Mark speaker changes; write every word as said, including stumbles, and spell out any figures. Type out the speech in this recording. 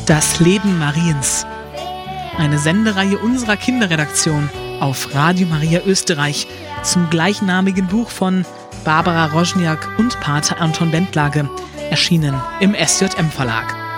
Speaker 1: Das Leben Mariens. Eine Sendereihe unserer Kinderredaktion auf Radio Maria Österreich zum gleichnamigen Buch von Barbara Rożniak und Pater Anton Bentlage, erschienen im S J M Verlag.